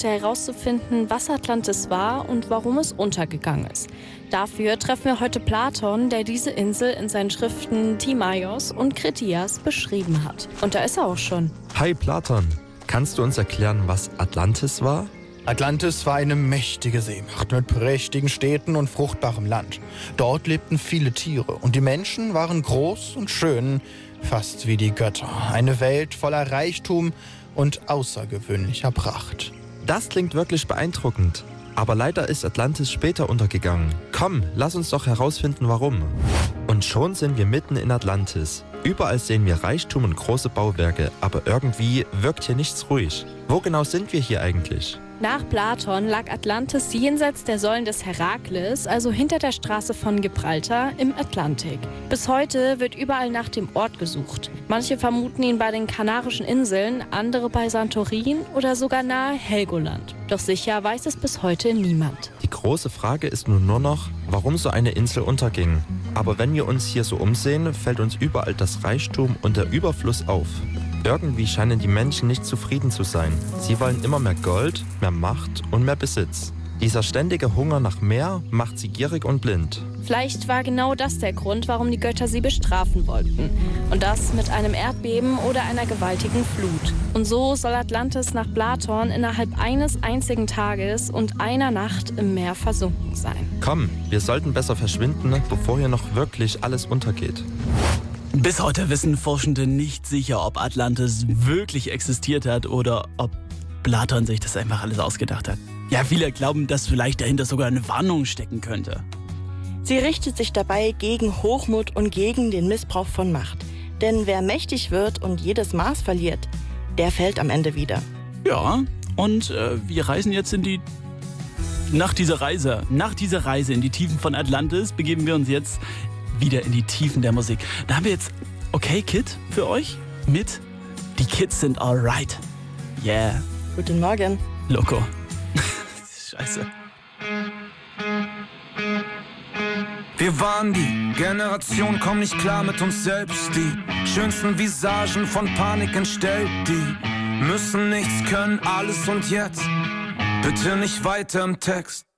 herauszufinden, was Atlantis war und warum es untergegangen ist. Dafür treffen wir heute Platon, der diese Insel in seinen Schriften Timaios und Kritias beschrieben hat. Und da ist er auch schon. Hi Platon, kannst du uns erklären, was Atlantis war? Atlantis war eine mächtige Seemacht mit prächtigen Städten und fruchtbarem Land. Dort lebten viele Tiere und die Menschen waren groß und schön, fast wie die Götter. Eine Welt voller Reichtum und außergewöhnlicher Pracht. Das klingt wirklich beeindruckend. Aber leider ist Atlantis später untergegangen. Komm, lass uns doch herausfinden, warum. Und schon sind wir mitten in Atlantis. Überall sehen wir Reichtum und große Bauwerke, aber irgendwie wirkt hier nichts ruhig. Wo genau sind wir hier eigentlich? Nach Platon lag Atlantis jenseits der Säulen des Herakles, also hinter der Straße von Gibraltar im Atlantik. Bis heute wird überall nach dem Ort gesucht. Manche vermuten ihn bei den Kanarischen Inseln, andere bei Santorin oder sogar nahe Helgoland. Doch sicher weiß es bis heute niemand. Die große Frage ist nun nur noch, warum so eine Insel unterging. Aber wenn wir uns hier so umsehen, fällt uns überall das Reichtum und der Überfluss auf. Irgendwie scheinen die Menschen nicht zufrieden zu sein. Sie wollen immer mehr Gold, mehr Macht und mehr Besitz. Dieser ständige Hunger nach mehr macht sie gierig und blind. Vielleicht war genau das der Grund, warum die Götter sie bestrafen wollten. Und das mit einem Erdbeben oder einer gewaltigen Flut. Und so soll Atlantis nach Platon innerhalb eines einzigen Tages und einer Nacht im Meer versunken sein. Komm, wir sollten besser verschwinden, bevor hier noch wirklich alles untergeht. Bis heute wissen Forschende nicht sicher, ob Atlantis wirklich existiert hat oder ob Platon sich das einfach alles ausgedacht hat. Ja, viele glauben, dass vielleicht dahinter sogar eine Warnung stecken könnte. Sie richtet sich dabei gegen Hochmut und gegen den Missbrauch von Macht. Denn wer mächtig wird und jedes Maß verliert, der fällt am Ende wieder. Ja, und wir reisen jetzt nach dieser Reise in die Tiefen von Atlantis, begeben wir uns jetzt wieder in die Tiefen der Musik. Da haben wir jetzt Okay Kid für euch mit Die Kids sind alright. Yeah. Guten Morgen. Loco. Scheiße. Wir waren die Generation, komm nicht klar mit uns selbst. Die schönsten Visagen von Panik entstellt. Die müssen nichts können, alles und jetzt. Bitte nicht weiter im Text.